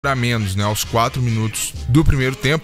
a menos, né? Aos 4 minutos do primeiro tempo,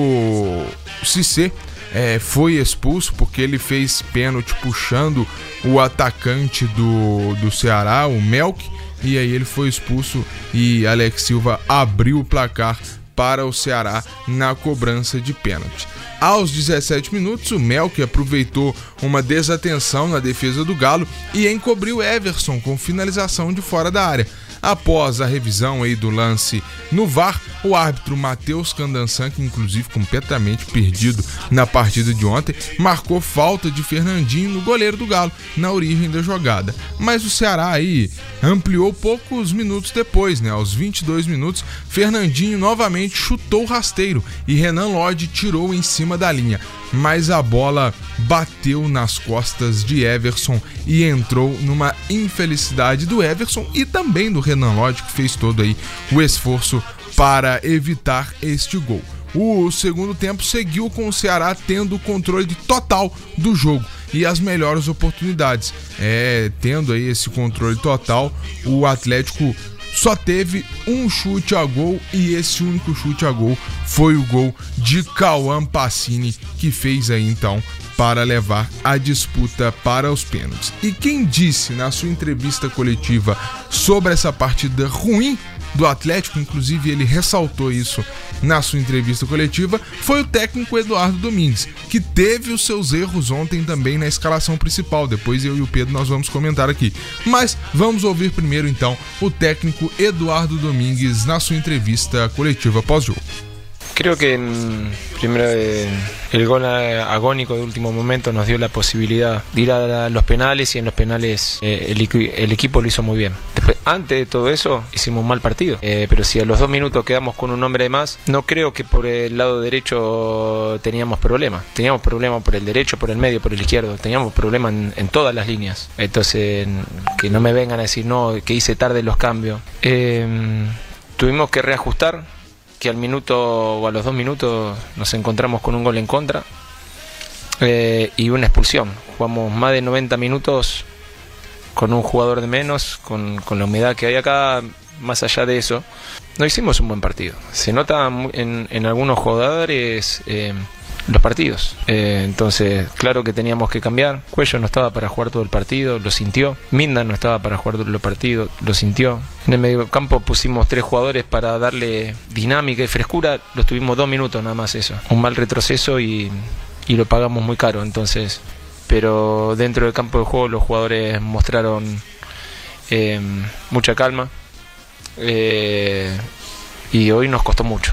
o Cissé foi expulso porque ele fez pênalti puxando o atacante do Ceará, o Melk, e aí ele foi expulso e Alex Silva abriu o placar para o Ceará na cobrança de pênalti. Aos 17 minutos, o Melk aproveitou uma desatenção na defesa do Galo e encobriu Everson com finalização de fora da área. Após a revisão aí do lance no VAR, o árbitro Matheus Candansan, que inclusive completamente perdido na partida de ontem, marcou falta de Fernandinho no goleiro do Galo, na origem da jogada. Mas o Ceará aí ampliou poucos minutos depois, né? Aos 22 minutos, Fernandinho novamente chutou o rasteiro e Renan Lodge tirou em cima da linha. Mas a bola bateu nas costas de Everson e entrou numa infelicidade do Everson e também do Renan Lodge, que fez todo aí o esforço para evitar este gol. O segundo tempo seguiu com o Ceará tendo o controle total do jogo e as melhores oportunidades. Tendo aí esse controle total, o Atlético só teve um chute a gol e esse único chute a gol foi o gol de Cauã Pacini, que fez aí então para levar a disputa para os pênaltis. E quem disse na sua entrevista coletiva sobre essa partida ruim do Atlético, inclusive ele ressaltou isso na sua entrevista coletiva, foi o técnico Eduardo Domingues, que teve os seus erros ontem também na escalação principal. Depois eu e o Pedro nós vamos comentar aqui. Mas vamos ouvir primeiro então o técnico Eduardo Domingues na sua entrevista coletiva pós-jogo. Creo que primero el gol agónico de último momento nos dio la posibilidad de ir a los penales y en los penales el equipo lo hizo muy bien. Después, antes de todo eso hicimos un mal partido, pero si a los 2 minutos quedamos con un hombre de más, no creo que por el lado derecho teníamos problemas. Teníamos problemas por el derecho, por el medio, por el izquierdo, teníamos problemas en todas las líneas. Entonces que no me vengan a decir no, que hice tarde los cambios. Tuvimos que reajustar, que al minuto o a los 2 minutos nos encontramos con un gol en contra y una expulsión. Jugamos más de 90 minutos con un jugador de menos, con la humedad que hay acá. Más allá de eso, no hicimos un buen partido. Se nota en algunos jugadores los partidos. Entonces, claro que teníamos que cambiar. Cuello no estaba para jugar todo el partido, lo sintió. Minda no estaba para jugar todo el partido, lo sintió. En el medio campo pusimos 3 jugadores para darle dinámica y frescura. Los tuvimos 2 minutos nada más eso. Un mal retroceso y lo pagamos muy caro. Entonces, pero dentro del campo de juego los jugadores mostraron mucha calma. Y hoy nos costó mucho.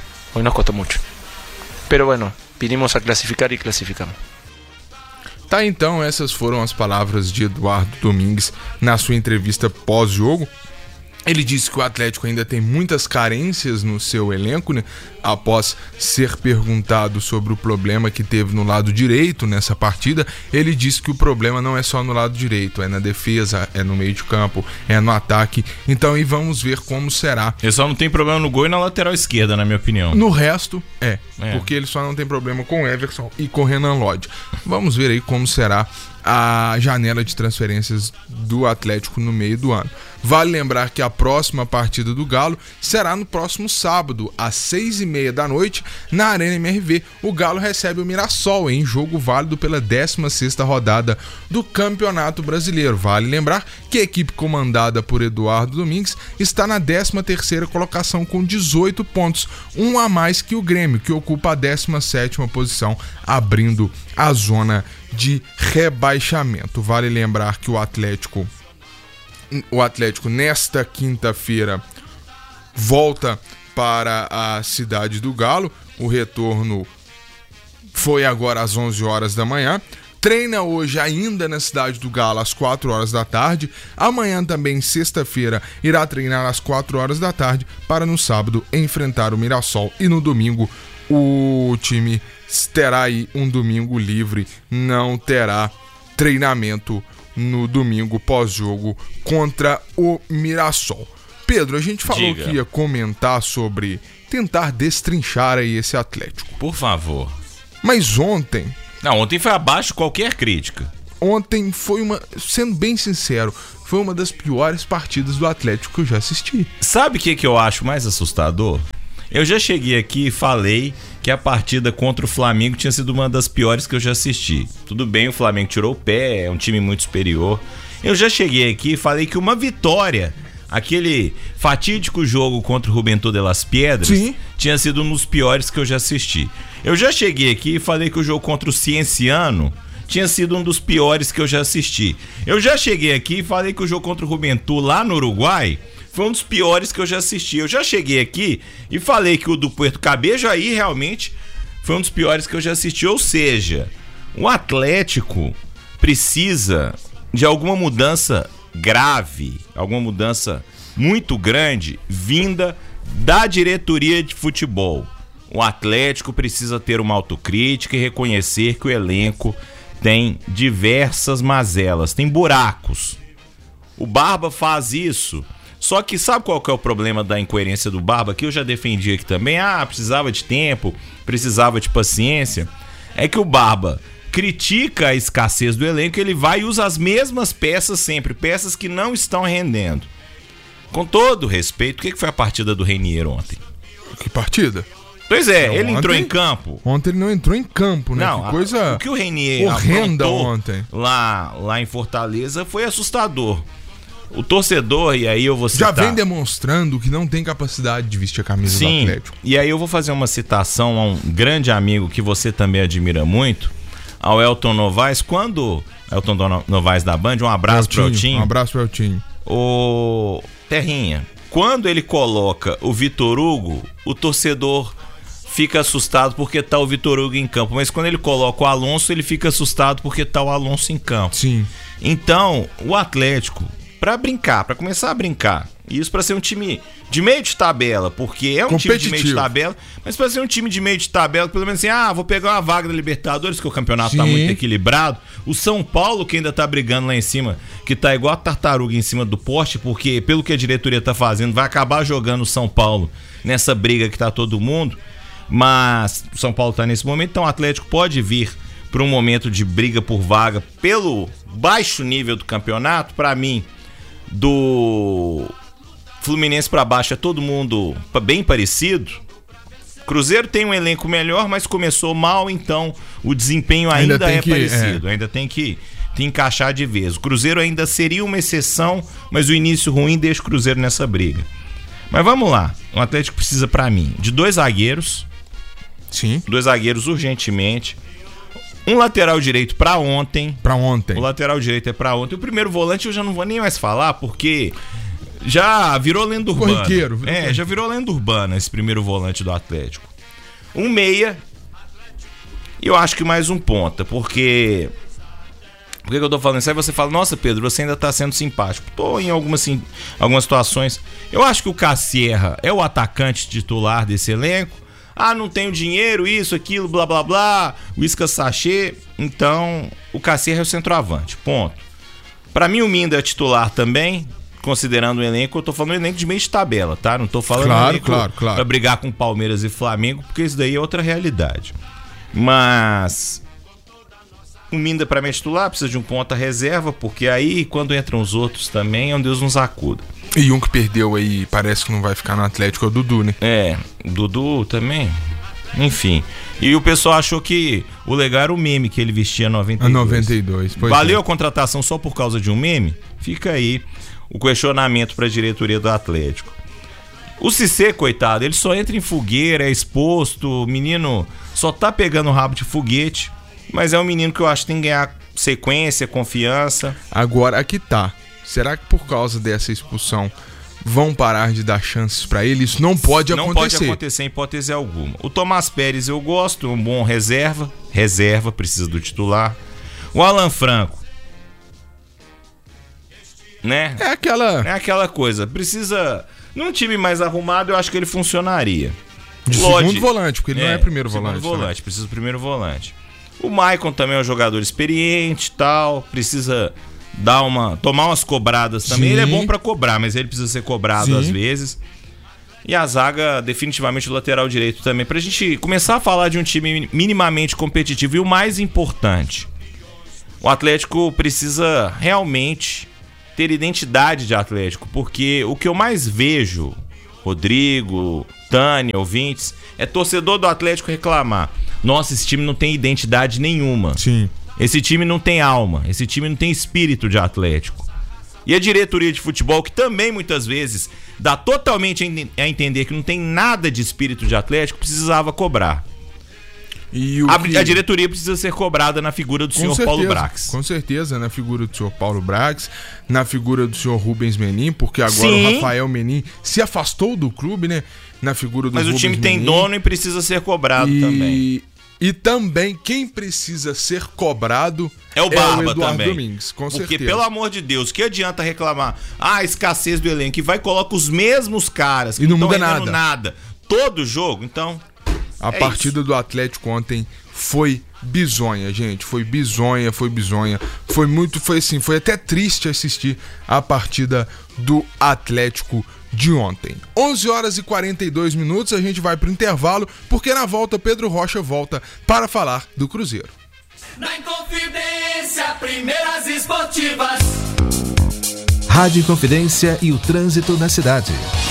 Pero bueno, vinimos a classificar e classificamos. Tá, então essas foram as palavras de Eduardo Domingues na sua entrevista pós-jogo. Ele disse que o Atlético ainda tem muitas carências no seu elenco, né? Após ser perguntado sobre o problema que teve no lado direito nessa partida, ele disse que o problema não é só no lado direito, é na defesa, é no meio de campo, é no ataque. Então aí vamos ver como será. Ele só não tem problema no gol e na lateral esquerda, na minha opinião. No resto, porque ele só não tem problema com o Everson e com o Renan Lodge. Vamos ver aí como será a janela de transferências do Atlético no meio do ano. Vale lembrar que a próxima partida do Galo será no próximo sábado, às 6h30 da noite, na Arena MRV. O Galo recebe o Mirassol em jogo válido pela 16ª rodada do Campeonato Brasileiro. Vale lembrar que a equipe comandada por Eduardo Domingues está na 13ª colocação com 18 pontos, um a mais que o Grêmio, que ocupa a 17ª posição, abrindo a zona de rebaixamento. Vale lembrar que o Atlético nesta quinta-feira volta para a cidade do Galo. O retorno foi agora às 11 horas da manhã. Treina hoje ainda na cidade do Galo às 4 horas da tarde. Amanhã também, sexta-feira, irá treinar às 4 horas da tarde para no sábado enfrentar o Mirassol. E no domingo o time terá aí um domingo livre, não terá treinamento no domingo pós-jogo contra o Mirassol. Pedro, a gente falou que ia comentar sobre tentar destrinchar aí esse Atlético. Por favor. Mas ontem... Não, ontem foi abaixo de qualquer crítica. ontem foi sendo bem sincero, foi uma das piores partidas do Atlético que eu já assisti. Sabe o que eu acho mais assustador? Eu já cheguei aqui e falei que a partida contra o Flamengo tinha sido uma das piores que eu já assisti. Tudo bem, o Flamengo tirou o pé, é um time muito superior. Eu já cheguei aqui e falei que uma vitória, aquele fatídico jogo contra o Juventud de las Piedras, sim, tinha sido um dos piores que eu já assisti. Eu já cheguei aqui e falei que o jogo contra o Cienciano tinha sido um dos piores que eu já assisti. Eu já cheguei aqui e falei que o jogo contra o Juventud lá no Uruguai foi um dos piores que eu já assisti. Eu já cheguei aqui e falei que o do Puerto Cabello aí realmente foi um dos piores que eu já assisti. Ou seja, o Atlético precisa de alguma mudança grave, alguma mudança muito grande vinda da diretoria de futebol. O Atlético precisa ter uma autocrítica e reconhecer que o elenco tem diversas mazelas, tem buracos. O Barba faz isso. Só que sabe qual que é o problema da incoerência do Barba? Que eu já defendi aqui também. Precisava de tempo, precisava de paciência. É que o Barba critica a escassez do elenco, ele vai e usa as mesmas peças sempre, peças que não estão rendendo. Com todo respeito, o que foi a partida do Renier ontem? Que partida? Pois é, ele entrou em campo. Ontem ele não entrou em campo, né? Não, que coisa o que o Renier horrenda ontem lá em Fortaleza foi assustador. O torcedor, e aí eu vou citar... Já vem demonstrando que não tem capacidade de vestir a camisa do Atlético. E aí eu vou fazer uma citação a um grande amigo que você também admira muito, ao Elton Novaes. Quando... Elton Novaes da Band, um abraço pro Eltinho. Um abraço pro Eltinho. O Terrinha, quando ele coloca o Vitor Hugo, o torcedor fica assustado porque tá o Vitor Hugo em campo. Mas quando ele coloca o Alonso, ele fica assustado porque tá o Alonso em campo. Sim. Então, o Atlético... Pra começar a brincar. Isso pra ser um time de meio de tabela, porque é um time de meio de tabela, mas pra ser um time de meio de tabela, pelo menos assim, vou pegar uma vaga da Libertadores, que o campeonato tá muito equilibrado. O São Paulo, que ainda tá brigando lá em cima, que tá igual a tartaruga em cima do poste, porque pelo que a diretoria tá fazendo, vai acabar jogando o São Paulo nessa briga que tá todo mundo. Mas o São Paulo tá nesse momento, então o Atlético pode vir pra um momento de briga por vaga pelo baixo nível do campeonato. Pra mim, do Fluminense pra baixo é todo mundo bem parecido. Cruzeiro tem um elenco melhor, mas começou mal, então o desempenho ainda é parecido. Ainda tem que encaixar de vez. O Cruzeiro ainda seria uma exceção, mas o início ruim deixa o Cruzeiro nessa briga. Mas vamos lá. O Atlético precisa, pra mim, de 2 zagueiros. Sim. 2 zagueiros urgentemente. Um lateral direito pra ontem. O lateral direito é pra ontem. O primeiro volante eu já não vou nem mais falar, porque já virou lenda urbana. Corriqueiro. Já virou lenda urbana esse primeiro volante do Atlético. Um meia. E eu acho que mais um ponta, porque... Por que eu tô falando isso? Aí você fala, nossa, Pedro, você ainda tá sendo simpático. Tô em algumas situações. Eu acho que o Casierra é o atacante titular desse elenco. Não tenho dinheiro, isso, aquilo, blá, blá, blá. O Isca Sachê. Então, o Casierra é o centroavante, ponto. Pra mim, o Minda é titular também, considerando o elenco. Eu tô falando elenco de meio de tabela, tá? Não tô falando elenco pra brigar com Palmeiras e Flamengo, porque isso daí é outra realidade. Mas... o Minda pra mim é titular, precisa de um ponta reserva, porque aí, quando entram os outros também, é um Deus nos acuda. E um que perdeu aí, parece que não vai ficar no Atlético, é o Dudu, né? O Dudu também. Enfim. E o pessoal achou que o legal era o meme que ele vestia 92. 92, pois valeu a contratação só por causa de um meme? Fica aí o questionamento pra diretoria do Atlético. O Cissé, coitado, ele só entra em fogueira, é exposto, o menino só tá pegando rabo de foguete, mas é um menino que eu acho que tem que ganhar sequência, confiança. Agora, aqui tá. Será que por causa dessa expulsão vão parar de dar chances pra ele? Isso não pode acontecer. Não pode acontecer em hipótese alguma. O Tomás Pérez eu gosto, um bom reserva. Reserva, precisa do titular. O Alan Franco, né? É aquela coisa. Precisa... Num time mais arrumado, eu acho que ele funcionaria. De segundo volante, porque ele não é primeiro volante. Segundo volante, precisa do primeiro volante. O Maicon também é um jogador experiente e tal, precisa tomar umas cobradas também. Sim. Ele é bom pra cobrar, mas ele precisa ser cobrado às vezes. E a zaga, definitivamente, o lateral direito também, pra gente começar a falar de um time minimamente competitivo. E o mais importante, o Atlético precisa realmente ter identidade de Atlético, porque o que eu mais vejo, Rodrigo, Tânia, ouvintes, é torcedor do Atlético reclamar: nossa, esse time não tem identidade nenhuma. Sim. Esse time não tem alma, esse time não tem espírito de Atlético. E a diretoria de futebol, que também muitas vezes dá totalmente a entender que não tem nada de espírito de Atlético, precisava cobrar. A diretoria precisa ser cobrada na figura do senhor Paulo Brax. Com certeza, na figura do senhor Paulo Brax, na figura do senhor Rubens Menin, porque agora o Rafael Menin se afastou do clube, né? Na figura do Mas Rubens o time tem Menin. dono e precisa ser cobrado também. E também quem precisa ser cobrado é o Barba Eduardo também. Domingues, com certeza. Porque, pelo amor de Deus, que adianta reclamar a escassez do elenco, que vai e coloca os mesmos caras que e não muda nada. Todo jogo, então... A partida do Atlético ontem foi bizonha, gente. Foi bizonha. Foi até triste assistir a partida do Atlético de ontem. 11h42, a gente vai pro intervalo, porque na volta Pedro Rocha volta para falar do Cruzeiro. Na Inconfidência, primeiras esportivas. Rádio Inconfidência e o trânsito na cidade.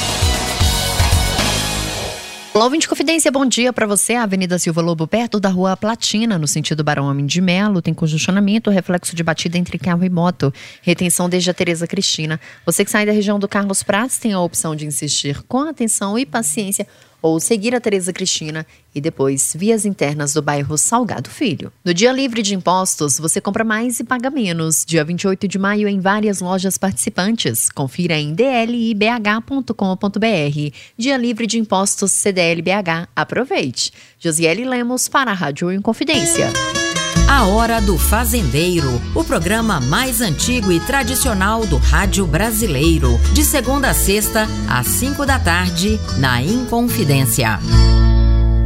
Olá, ouvinte Confidência, bom dia para você. A Avenida Silva Lobo, perto da Rua Platina, no sentido Barão Homem de Melo, tem congestionamento, reflexo de batida entre carro e moto. Retenção desde a Tereza Cristina. Você que sai da região do Carlos Prates tem a opção de insistir com atenção e paciência ou seguir a Tereza Cristina e depois vias internas do bairro Salgado Filho. No dia livre de impostos, você compra mais e paga menos. Dia 28 de maio em várias lojas participantes. Confira em dlibh.com.br. Dia livre de impostos CDLBH. Aproveite. Josiele Lemos para a Rádio Inconfidência. A Hora do Fazendeiro, o programa mais antigo e tradicional do rádio brasileiro. De segunda a sexta, às 5 da tarde, na Inconfidência.